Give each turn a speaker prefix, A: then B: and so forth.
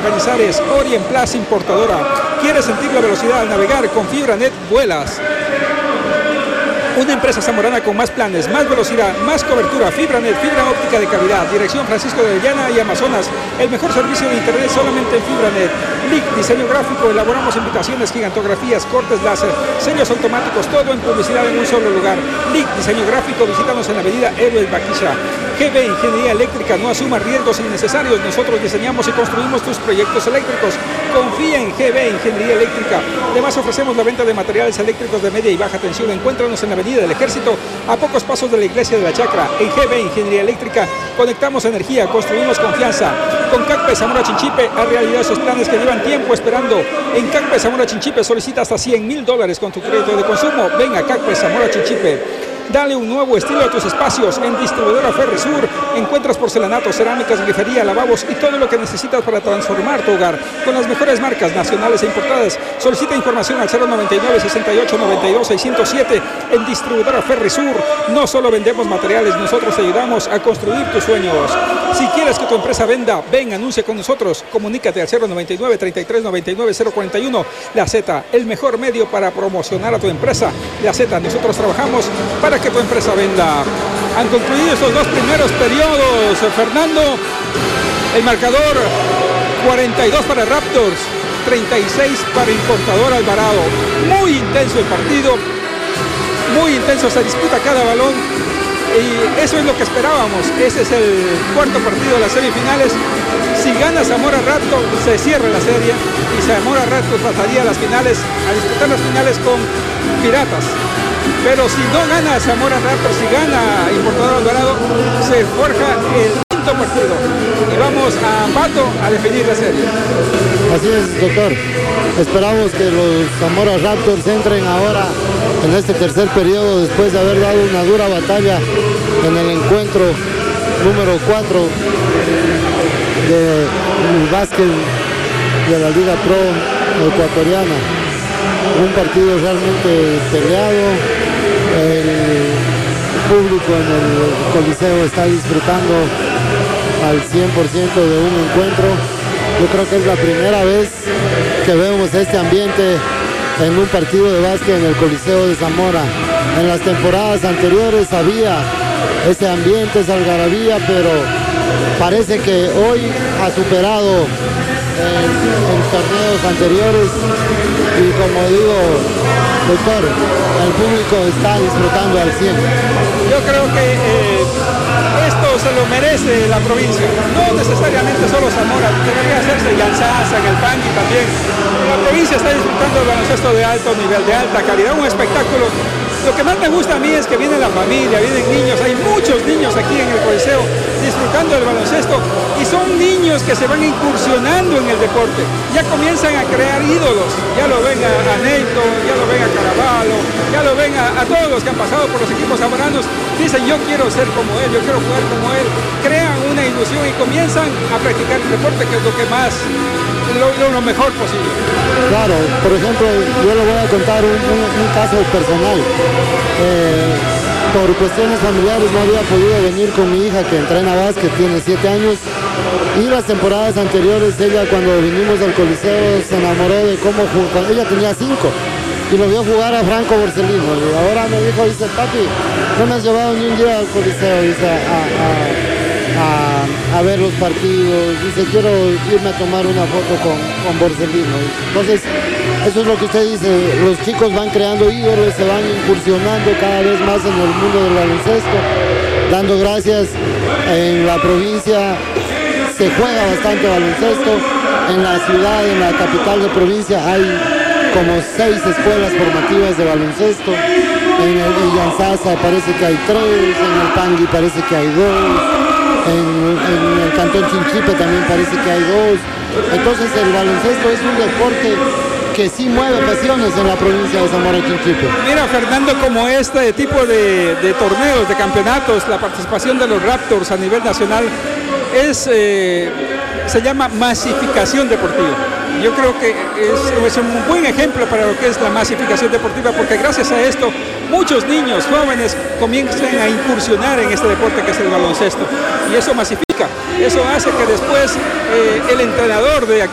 A: Cañizares, Orient Plus importadora. ¿Quieres sentir la velocidad al navegar? Con FibraNet vuelas. Una empresa zamorana con más planes, más velocidad, más cobertura. FibraNet, fibra óptica de calidad. Dirección Francisco de Orellana y Amazonas. El mejor servicio de internet solamente en FibraNet. LIC, diseño gráfico. Elaboramos invitaciones, gigantografías, cortes láser, sellos automáticos, todo en publicidad en un solo lugar. LIC, diseño gráfico. Visítanos en la avenida Héroes Baquilla. GB Ingeniería Eléctrica, no asuma riesgos innecesarios. Nosotros diseñamos y construimos tus proyectos eléctricos. Confía en GB Ingeniería Eléctrica. Además ofrecemos la venta de materiales eléctricos de media y baja tensión. Encuéntranos en la avenida del Ejército, a pocos pasos de la iglesia de la Chacra. En GB Ingeniería Eléctrica conectamos energía, construimos confianza. Con CACPE Zamora Chinchipe a realidad esos planes que llevan tiempo esperando. En CACPE Zamora Chinchipe solicita hasta $100,000 con tu crédito de consumo. Ven a CACPE Zamora Chinchipe. Dale un nuevo estilo a tus espacios. En Distribuidora Ferrisur encuentras porcelanatos, cerámicas, grifería, lavabos y todo lo que necesitas para transformar tu hogar con las mejores marcas nacionales e importadas. Solicita información al 099 68 92 607 en Distribuidora Ferrisur. No solo vendemos materiales, nosotros te ayudamos a construir tus sueños. Si quieres que tu empresa venda, ven, anuncia con nosotros. Comunícate al 099 33 99 041. La Z, el mejor medio para promocionar a tu empresa. La Z, nosotros trabajamos para que tu empresa venda. Han concluido estos dos primeros periodos, Fernando. El marcador 42 para Raptors, 36 para Importador Alvarado. Muy intenso el partido, muy intenso, se disputa cada balón y eso es lo que esperábamos. Este es el cuarto partido de las semifinales. Si gana Zamora Raptors, se cierra la serie y Zamora Raptors pasaría a las finales, a disputar las finales con Piratas. Pero si no gana Zamora Raptors, si gana Importador Alvarado, se forja el quinto partido y vamos a Ambato a definir la serie.
B: Así es, doctor. Esperamos que los Zamora Raptors entren ahora en este tercer periodo después de haber dado una dura batalla en el encuentro número 4 del básquet de la Liga Pro ecuatoriana. Un partido realmente peleado. El público en el Coliseo está disfrutando al 100% de un encuentro. Yo creo que es la primera vez que vemos este ambiente en un partido de básquet en el Coliseo de Zamora. En las temporadas anteriores había ese ambiente, esa algarabía, pero parece que hoy ha superado en torneos anteriores y como digo, doctor, el público está disfrutando al 100.
A: Yo creo que esto se lo merece la provincia, no necesariamente solo Zamora, debería hacerse Llanzaza, en el Pangui también. La provincia está disfrutando del baloncesto de alto nivel, de alta calidad, un espectáculo. Lo que más me gusta a mí es que viene la familia, vienen niños, hay muchos niños aquí en el Coliseo disfrutando del baloncesto y son niños que se van incursionando en el deporte, ya comienzan a crear ídolos, ya lo ven a Neito, ya lo ven a Caraballo, ya lo ven a todos los que han pasado por los equipos zamoranos, dicen yo quiero ser como él, yo quiero jugar como él, crean una ilusión y comienzan a practicar el deporte, que es lo que más, lo mejor posible.
B: Claro, por ejemplo, yo le voy a contar un caso personal. Por cuestiones familiares no había podido venir con mi hija que entrena básquet, tiene 7 años, y las temporadas anteriores ella cuando vinimos al Coliseo se enamoró de cómo jugaba, ella tenía 5 y lo vio jugar a Franco Borsellino y ahora me dijo, dice, papi, no me has llevado ni un día al Coliseo, dice, a ver los partidos, dice, quiero irme a tomar una foto con Borsellino. Entonces, eso es lo que usted dice, los chicos van creando ídolos, se van incursionando cada vez más en el mundo del baloncesto, dando gracias. En la provincia se juega bastante baloncesto, en la ciudad, en la capital de provincia hay como 6 escuelas formativas de baloncesto, en Llanzaza parece que hay 3, en el Pangui parece que hay 2, en el Cantón Chinchipe también parece que hay 2, entonces el baloncesto es un deporte que sí mueve pasiones en la provincia de Zamora Chinchipe.
A: Mira, Fernando, como este tipo de torneos, de campeonatos, la participación de los Raptors a nivel nacional se llama masificación deportiva. Yo creo que es un buen ejemplo para lo que es la masificación deportiva, porque gracias a esto muchos niños, jóvenes comienzan a incursionar en este deporte que es el baloncesto, y eso masifica, eso hace que después el entrenador de